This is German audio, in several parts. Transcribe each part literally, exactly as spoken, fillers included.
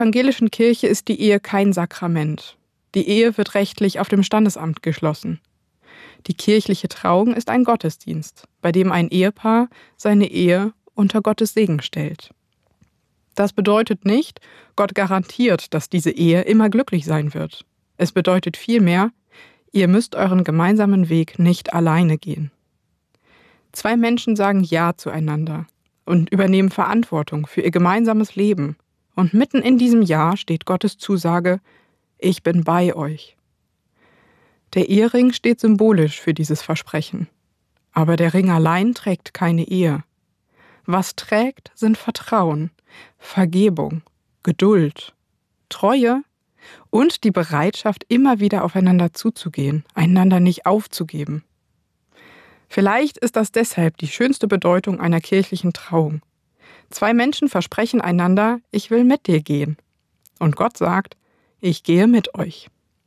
evangelischen Kirche ist die Ehe kein Sakrament. Die Ehe wird rechtlich auf dem Standesamt geschlossen. Die kirchliche Trauung ist ein Gottesdienst, bei dem ein Ehepaar seine Ehe unter Gottes Segen stellt. Das bedeutet nicht, Gott garantiert, dass diese Ehe immer glücklich sein wird. Es bedeutet vielmehr, ihr müsst euren gemeinsamen Weg nicht alleine gehen. Zwei Menschen sagen Ja zueinander und übernehmen Verantwortung für ihr gemeinsames Leben. Und mitten in diesem Ja steht Gottes Zusage: Ich bin bei euch. Der Ehering steht symbolisch für dieses Versprechen. Aber der Ring allein trägt keine Ehe. Was trägt, sind Vertrauen, Vergebung, Geduld, Treue und die Bereitschaft, immer wieder aufeinander zuzugehen, einander nicht aufzugeben. Vielleicht ist das deshalb die schönste Bedeutung einer kirchlichen Trauung. Zwei Menschen versprechen einander: Ich will mit dir gehen. Und Gott sagt: Ich gehe mit euch.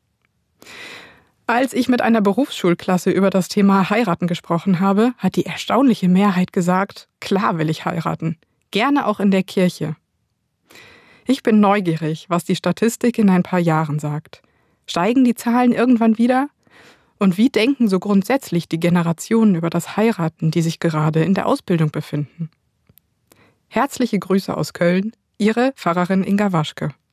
Als ich mit einer Berufsschulklasse über das Thema Heiraten gesprochen habe, hat die erstaunliche Mehrheit gesagt: Klar will ich heiraten, gerne auch in der Kirche. Ich bin neugierig, was die Statistik in ein paar Jahren sagt. Steigen die Zahlen irgendwann wieder? Und wie denken so grundsätzlich die Generationen über das Heiraten, die sich gerade in der Ausbildung befinden? Herzliche Grüße aus Köln, Ihre Pfarrerin Inga Waschke.